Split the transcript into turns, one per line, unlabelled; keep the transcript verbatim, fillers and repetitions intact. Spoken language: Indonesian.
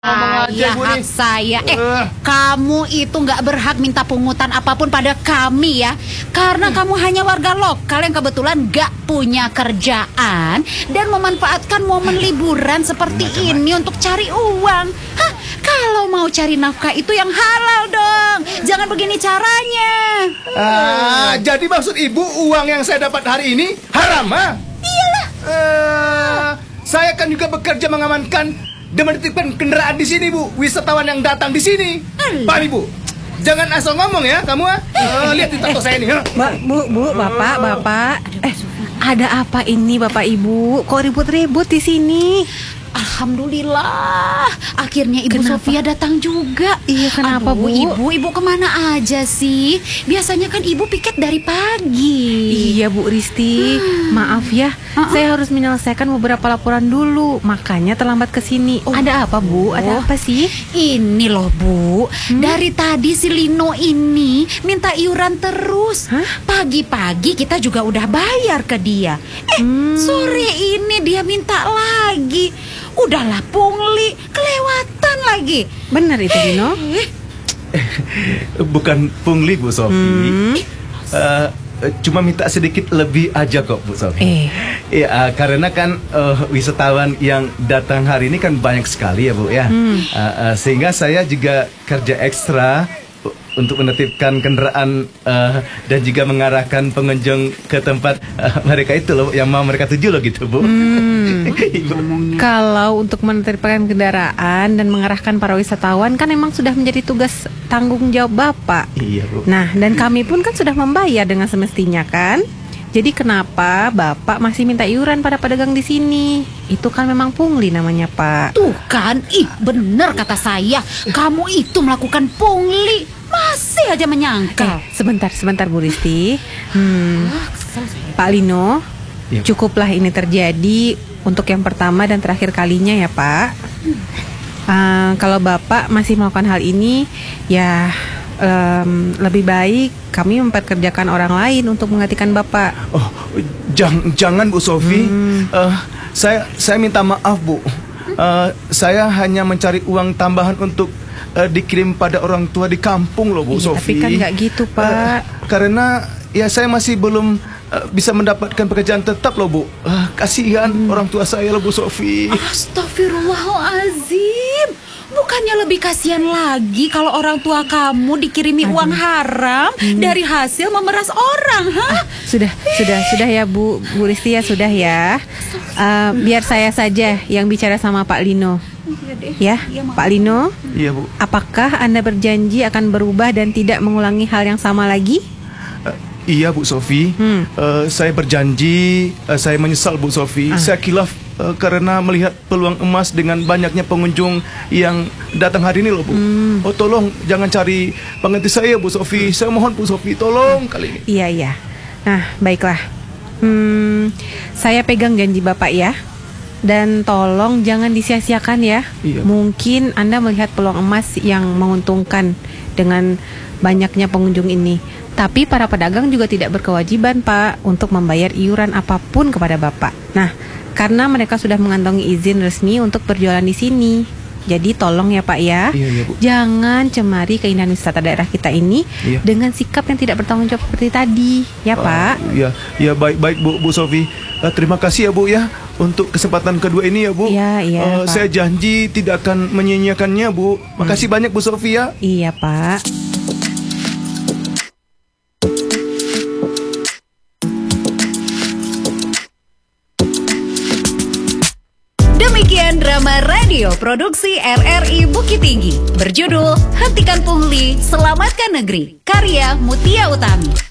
Saya, hak saya. Eh, uh. kamu itu nggak berhak minta pungutan apapun pada kami ya. Karena uh. kamu hanya warga lokal yang kebetulan nggak punya kerjaan dan memanfaatkan momen liburan seperti ini untuk cari uang. Hah, kalau mau cari nafkah itu yang halal dong. Jangan begini caranya.
Ah, jadi maksud ibu uang yang saya dapat hari ini haram, ah?
Iyalah.
Uh, saya kan juga bekerja mengamankan dan menitipkan kendaraan di sini, Bu. Wisatawan yang datang di sini. Pak, Ibu. Jangan asal ngomong ya, kamu ah. Uh, lihat di tato saya ini.
Mbak, Bu, Bu, Bapak, Bapak. Eh, ada apa ini, Bapak Ibu? Kok ribut-ribut di sini?
Alhamdulillah, akhirnya Ibu kenapa? Sofia datang juga.
Iya, kenapa,
Aduh,
Bu?
Ibu, Ibu kemana aja sih? Biasanya kan Ibu piket dari pagi.
Iya, Bu Risti. Hmm. Maaf ya, uh-uh. saya harus menyelesaikan beberapa laporan dulu. Makanya terlambat ke sini. Oh. Ada apa, Bu? Ada apa sih?
Ini loh, Bu. Hmm? Dari tadi si Lino ini minta iuran terus. Hah? Pagi-pagi kita juga udah bayar ke dia. Eh, hmm. sore ini dia minta lagi. Udahlah pungli, kelewatan lagi.
Benar itu, Lino?
Eh. Bukan pungli, Bu Sofi. Hmm. Uh, cuma minta sedikit lebih aja kok, Bu Sofi.
Eh.
Ya, uh, karena kan uh, wisatawan yang datang hari ini kan banyak sekali ya, Bu ya. Hmm. Uh, uh, sehingga saya juga kerja ekstra untuk menetipkan kendaraan uh, dan juga mengarahkan pengunjung ke tempat uh, mereka itu loh, yang mau mereka tuju loh gitu, Bu.
Hmm. Kalau untuk menetipkan kendaraan dan mengarahkan para wisatawan kan memang sudah menjadi tugas tanggung jawab Bapak.
Iya, Bu.
Nah, dan kami pun kan sudah membayar dengan semestinya kan. Jadi kenapa Bapak masih minta iuran pada pedagang di sini? Itu kan memang pungli namanya, Pak.
Tuh kan, ih bener kata saya. Kamu itu melakukan pungli. Masih aja menyangka.
Eh, sebentar, sebentar Bu Risti. Hmm, Pak Lino, ya, cukuplah ini terjadi untuk yang pertama dan terakhir kalinya ya, Pak. Uh, kalau Bapak masih melakukan hal ini, ya um, lebih baik kami memperkerjakan orang lain untuk menggantikan Bapak.
Oh, jangan, jangan Bu Sofi. Hmm. Uh, saya, saya minta maaf, Bu. Uh, saya hanya mencari uang tambahan untuk uh, dikirim pada orang tua di kampung loh, Bu
iya,
Sofi.
Tapi kan nggak gitu, Pak.
Uh, karena ya saya masih belum uh, bisa mendapatkan pekerjaan tetap loh, Bu. Uh, kasihan hmm. orang tua saya loh, Bu Sofi.
Astagfirullahaladzim. Bukannya lebih kasihan lagi kalau orang tua kamu dikirimi Aduh. uang haram hmm. dari hasil memeras orang, ha? Ah,
sudah, sudah, sudah ya Bu, Bu Risti ya, sudah ya. Uh, biar saya saja yang bicara sama Pak Lino. Ya, ya Pak Lino.
Iya, Bu.
Apakah Anda berjanji akan berubah dan tidak mengulangi hal yang sama lagi?
Uh, iya, Bu Sofi. Hmm. Uh, saya berjanji. Uh, saya menyesal, Bu Sofi. Ah. Saya kilaf uh, karena melihat peluang emas dengan banyaknya pengunjung yang datang hari ini loh, Bu. Hmm. Oh, tolong jangan cari pengganti saya, Bu Sofi. Saya mohon, Bu Sofi, tolong hmm. kali ini.
Iya, iya. Nah, baiklah. Hmm, saya pegang janji Bapak ya. Dan tolong jangan disia-siakan ya. Iya. Mungkin Anda melihat peluang emas yang menguntungkan dengan banyaknya pengunjung ini. Tapi para pedagang juga tidak berkewajiban, Pak, untuk membayar iuran apapun kepada Bapak. Nah, karena mereka sudah mengantongi izin resmi untuk berjualan di sini. Jadi tolong ya, Pak ya.
Iya, iya, Bu.
Jangan cemari keindahan wisata daerah kita ini iya. dengan sikap yang tidak bertanggung jawab seperti tadi, ya, uh, Pak.
Iya, iya baik-baik Bu, Bu Sofi. Uh, terima kasih ya, Bu ya, untuk kesempatan kedua ini ya, Bu.
Iya, iya.
Uh, saya janji tidak akan menyia-nyiakannya, Bu. Makasih hmm. banyak, Bu Sofi ya.
Iya, Pak.
Demikian drama radio produksi R R I Bukit Tinggi berjudul Hentikan Pungli, Selamatkan Negeri, karya Mutia Utami.